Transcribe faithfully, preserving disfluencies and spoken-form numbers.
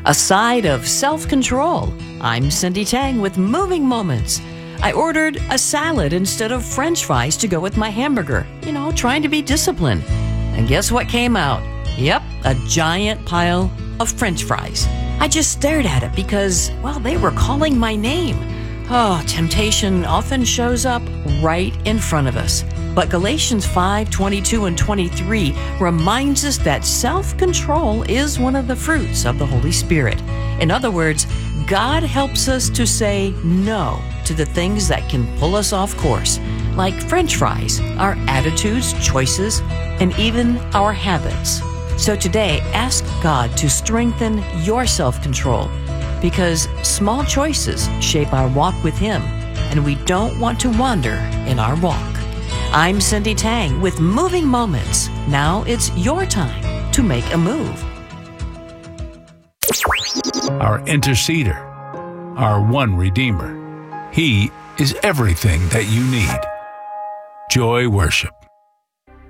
a side of self-control. I'm Cindy Tang with Moving Moments. I ordered a salad instead of French fries to go with my hamburger, you know, trying to be disciplined. And guess what came out? Yep, a giant pile of French fries. I just stared at it because, well, they were calling my name. Oh, temptation often shows up right in front of us. But Galatians five twenty-two and twenty-three reminds us that self-control is one of the fruits of the Holy Spirit. In other words, God helps us to say no to the things that can pull us off course, like French fries, our attitudes, choices, and even our habits. So today, ask God to strengthen your self-control, because small choices shape our walk with Him, and we don't want to wander in our walk. I'm Cindy Tang with Moving Moments. Now it's your time to make a move. Our interceder, our one Redeemer. He is everything that you need. Joy Worship.